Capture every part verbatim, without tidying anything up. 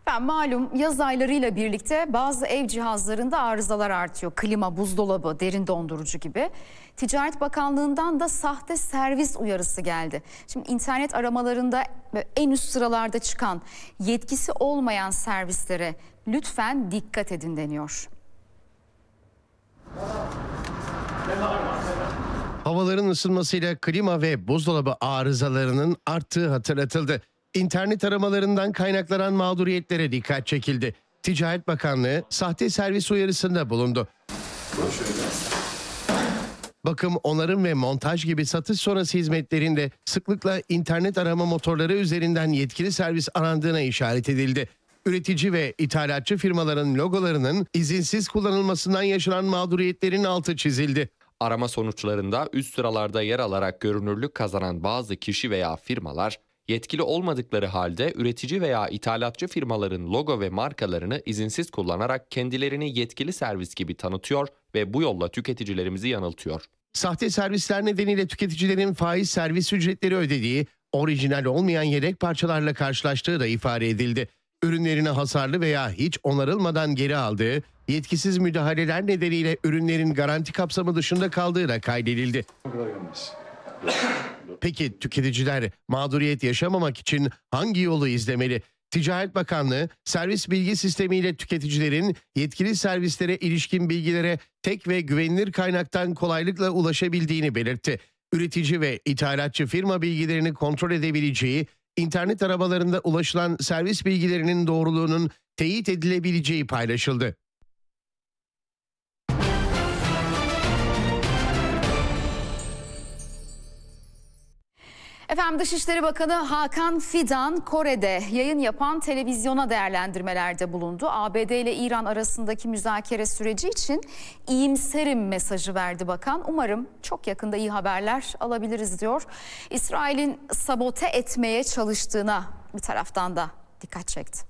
Ben malum yaz aylarıyla birlikte bazı ev cihazlarında arızalar artıyor. Klima, buzdolabı, derin dondurucu gibi. Ticaret Bakanlığı'ndan da sahte servis uyarısı geldi. Şimdi internet aramalarında en üst sıralarda çıkan yetkisi olmayan servislere lütfen dikkat edin deniyor. Havaların ısınmasıyla klima ve buzdolabı arızalarının arttığı hatırlatıldı. İnternet aramalarından kaynaklanan mağduriyetlere dikkat çekildi. Ticaret Bakanlığı sahte servis uyarısında bulundu. Bakım, onarım ve montaj gibi satış sonrası hizmetlerinde sıklıkla internet arama motorları üzerinden yetkili servis arandığına işaret edildi. Üretici ve ithalatçı firmaların logolarının izinsiz kullanılmasından yaşanan mağduriyetlerin altı çizildi. Arama sonuçlarında üst sıralarda yer alarak görünürlük kazanan bazı kişi veya firmalar, yetkili olmadıkları halde üretici veya ithalatçı firmaların logo ve markalarını izinsiz kullanarak kendilerini yetkili servis gibi tanıtıyor ve bu yolla tüketicilerimizi yanıltıyor. Sahte servisler nedeniyle tüketicilerin faiz servis ücretleri ödediği, orijinal olmayan yedek parçalarla karşılaştığı da ifade edildi. Ürünlerini hasarlı veya hiç onarılmadan geri aldığı, yetkisiz müdahaleler nedeniyle ürünlerin garanti kapsamı dışında kaldığı da kaydedildi. Peki tüketiciler mağduriyet yaşamamak için hangi yolu izlemeli? Ticaret Bakanlığı, servis bilgi sistemiyle tüketicilerin yetkili servislere ilişkin bilgilere tek ve güvenilir kaynaktan kolaylıkla ulaşabildiğini belirtti. Üretici ve ithalatçı firma bilgilerini kontrol edebileceği, internet aramalarında ulaşılan servis bilgilerinin doğruluğunun teyit edilebileceği paylaşıldı. Efendim, Dışişleri Bakanı Hakan Fidan Kore'de yayın yapan televizyona değerlendirmelerde bulundu. A B D ile İran arasındaki müzakere süreci için iyimserim mesajı verdi bakan. Umarım çok yakında iyi haberler alabiliriz diyor. İsrail'in sabote etmeye çalıştığına bir taraftan da dikkat çekti.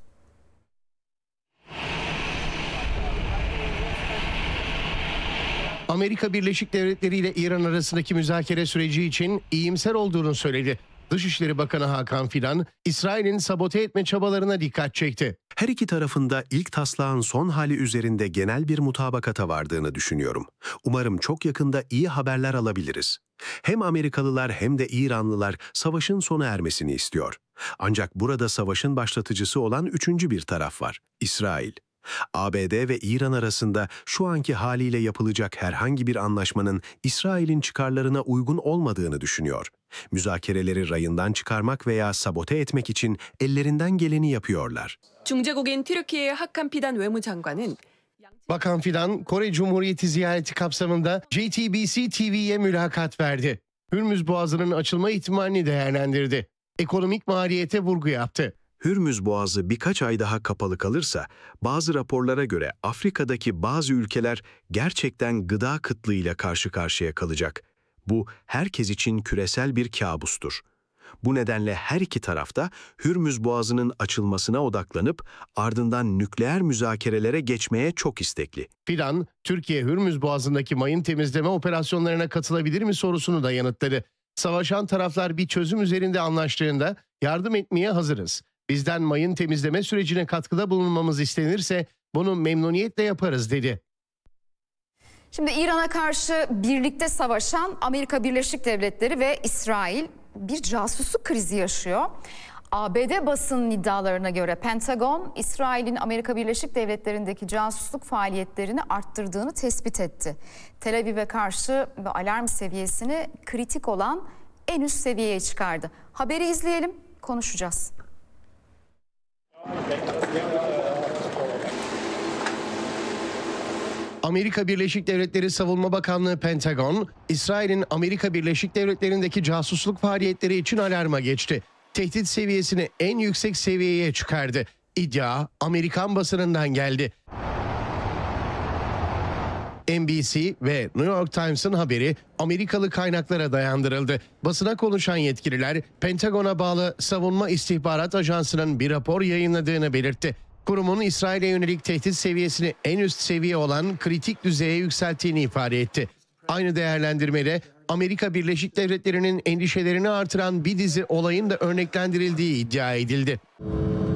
Amerika Birleşik Devletleri ile İran arasındaki müzakere süreci için iyimser olduğunu söyledi. Dışişleri Bakanı Hakan Fidan, İsrail'in sabote etme çabalarına dikkat çekti. Her iki tarafında ilk taslağın son hali üzerinde genel bir mutabakata vardığını düşünüyorum. Umarım çok yakında iyi haberler alabiliriz. Hem Amerikalılar hem de İranlılar savaşın sona ermesini istiyor. Ancak burada savaşın başlatıcısı olan üçüncü bir taraf var: İsrail. A B D ve İran arasında şu anki haliyle yapılacak herhangi bir anlaşmanın İsrail'in çıkarlarına uygun olmadığını düşünüyor. Müzakereleri rayından çıkarmak veya sabote etmek için ellerinden geleni yapıyorlar. 중재국인 튀르키예의 하칸 피단 외무장관은 Bakan Fidan, Kore Cumhuriyeti ziyareti kapsamında J T B C T V'ye mülakat verdi. Hürmüz Boğazı'nın açılma ihtimalini değerlendirdi. Ekonomik maliyete vurgu yaptı. Hürmüz Boğazı birkaç ay daha kapalı kalırsa, bazı raporlara göre Afrika'daki bazı ülkeler gerçekten gıda kıtlığıyla karşı karşıya kalacak. Bu herkes için küresel bir kabustur. Bu nedenle her iki tarafta Hürmüz Boğazı'nın açılmasına odaklanıp ardından nükleer müzakerelere geçmeye çok istekli. Fidan, Türkiye Hürmüz Boğazı'ndaki mayın temizleme operasyonlarına katılabilir mi sorusunu da yanıtladı. Savaşan taraflar bir çözüm üzerinde anlaştığında yardım etmeye hazırız. Bizden mayın temizleme sürecine katkıda bulunmamız istenirse bunu memnuniyetle yaparız dedi. Şimdi İran'a karşı birlikte savaşan Amerika Birleşik Devletleri ve İsrail bir casusluk krizi yaşıyor. A B D basının iddialarına göre Pentagon, İsrail'in Amerika Birleşik Devletleri'ndeki casusluk faaliyetlerini arttırdığını tespit etti. Tel Aviv'e karşı alarm seviyesini kritik olan en üst seviyeye çıkardı. Haberi izleyelim, konuşacağız. Amerika Birleşik Devletleri Savunma Bakanlığı Pentagon, İsrail'in Amerika Birleşik Devletleri'ndeki casusluk faaliyetleri için alarma geçti. Tehdit seviyesini en yüksek seviyeye çıkardı. İddia Amerikan basınından geldi. N B C ve New York Times'ın haberi Amerikalı kaynaklara dayandırıldı. Basına konuşan yetkililer, Pentagon'a bağlı Savunma İstihbarat Ajansı'nın bir rapor yayınladığını belirtti. Kurumun İsrail'e yönelik tehdit seviyesini en üst seviye olan kritik düzeye yükselttiğini ifade etti. Aynı değerlendirmede Amerika Birleşik Devletleri'nin endişelerini artıran bir dizi olayın da örneklendirildiği iddia edildi.